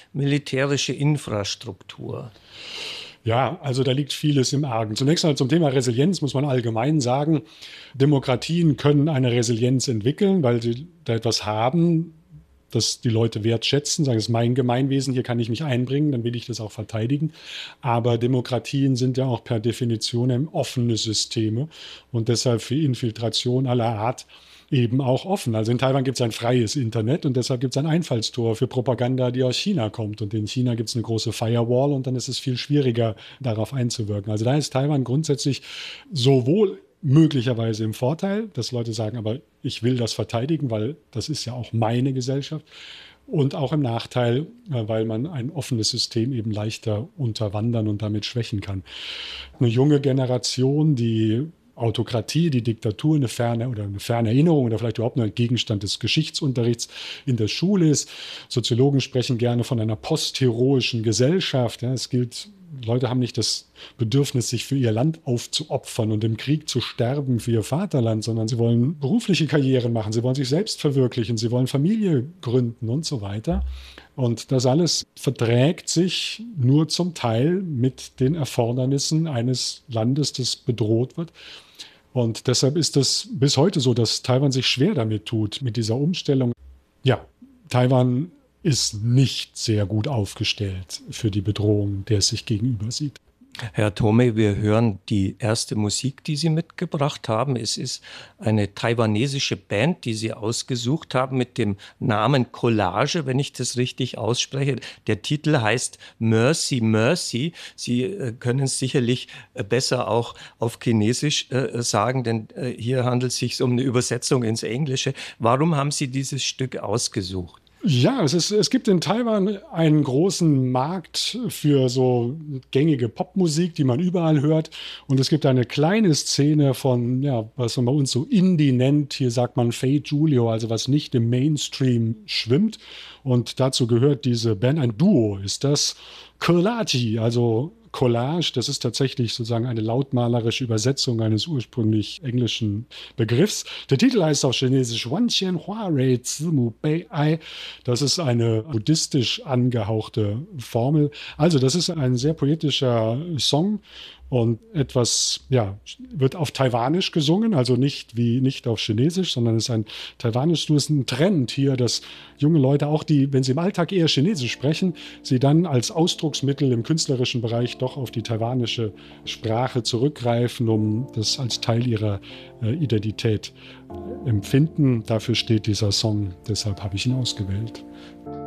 militärische Infrastruktur? Ja, also da liegt vieles im Argen. Zunächst mal zum Thema Resilienz muss man allgemein sagen, Demokratien können eine Resilienz entwickeln, weil sie da etwas haben, das die Leute wertschätzen, sagen, es ist mein Gemeinwesen, hier kann ich mich einbringen, dann will ich das auch verteidigen. Aber Demokratien sind ja auch per Definition offene Systeme und deshalb für Infiltration aller Art eben auch offen. Also in Taiwan gibt es ein freies Internet und deshalb gibt es ein Einfallstor für Propaganda, die aus China kommt. Und in China gibt es eine große Firewall und dann ist es viel schwieriger, darauf einzuwirken. Also da ist Taiwan grundsätzlich sowohl möglicherweise im Vorteil, dass Leute sagen, aber ich will das verteidigen, weil das ist ja auch meine Gesellschaft. Und auch im Nachteil, weil man ein offenes System eben leichter unterwandern und damit schwächen kann. Eine junge Generation, die Autokratie, die Diktatur eine ferne Erinnerung oder vielleicht überhaupt nur ein Gegenstand des Geschichtsunterrichts in der Schule ist. Soziologen sprechen gerne von einer postheroischen Gesellschaft. Ja, es gilt, Leute haben nicht das Bedürfnis, sich für ihr Land aufzuopfern und im Krieg zu sterben für ihr Vaterland, sondern sie wollen berufliche Karrieren machen, sie wollen sich selbst verwirklichen, sie wollen Familie gründen und so weiter. Und das alles verträgt sich nur zum Teil mit den Erfordernissen eines Landes, das bedroht wird. Und deshalb ist es bis heute so, dass Taiwan sich schwer damit tut, mit dieser Umstellung. Ja, Taiwan ist nicht sehr gut aufgestellt für die Bedrohung, der es sich gegenüber sieht. Herr Thome, wir hören die erste Musik, die Sie mitgebracht haben. Es ist eine taiwanesische Band, die Sie ausgesucht haben mit dem Namen Collage, wenn ich das richtig ausspreche. Der Titel heißt Mercy, Mercy. Sie können es sicherlich besser auch auf Chinesisch sagen, denn hier handelt es sich um eine Übersetzung ins Englische. Warum haben Sie dieses Stück ausgesucht? Ja, es gibt in Taiwan einen großen Markt für so gängige Popmusik, die man überall hört. Und es gibt eine kleine Szene von, ja, was man bei uns so Indie nennt. Hier sagt man Fei Julio, also was nicht im Mainstream schwimmt. Und dazu gehört diese Band, ein Duo ist das, Collage, also Collage, das ist tatsächlich sozusagen eine lautmalerische Übersetzung eines ursprünglich englischen Begriffs. Der Titel heißt auf Chinesisch Wanqian Hua Rei Zimu Bei Ai. Das ist eine buddhistisch angehauchte Formel. Also das ist ein sehr poetischer Song. Und etwas, ja, wird auf Taiwanisch gesungen, also nicht auf Chinesisch, sondern es ist ein Taiwanisch. Du ist ein Trend hier, dass junge Leute auch wenn sie im Alltag eher Chinesisch sprechen, sie dann als Ausdrucksmittel im künstlerischen Bereich doch auf die taiwanische Sprache zurückgreifen, um das als Teil ihrer Identität empfinden. Dafür steht dieser Song, deshalb habe ich ihn ausgewählt.